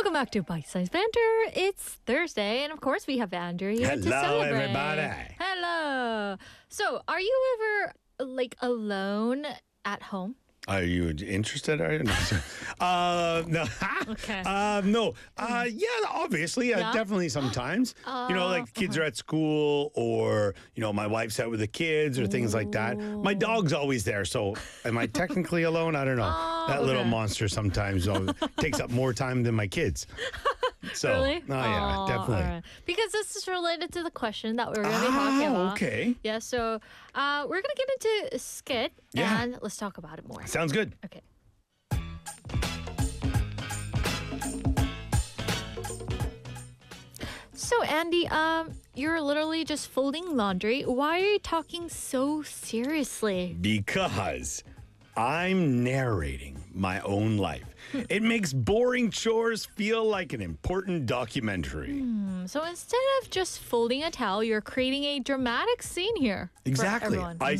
Welcome back to Bite Size Banter. It's Thursday, and of course, we have Andrew here to Hello, celebrate. everybody. Hello. So, are you ever alone at home? Are you interested? Are you? No. Okay. No. Yeah, obviously. Yeah? Definitely sometimes. Like kids are at school or, my wife's out with the kids or things like that. My dog's always there. So am I technically alone? I don't know. That little okay. monster sometimes takes up more time than my kids. So, Really? Oh, yeah, Aw, definitely. all right. Because this is related to the question that we're going to be talking about. Okay. Yeah, so we're going to get into a skit, Yeah. and let's talk about it more. Sounds good. Okay. So, Andy, you're literally just folding laundry. Why are you talking so seriously? Because I'm narrating my own life. It makes boring chores feel like an important documentary. So instead of just folding a towel, you're creating a dramatic scene here. For Exactly. everyone. I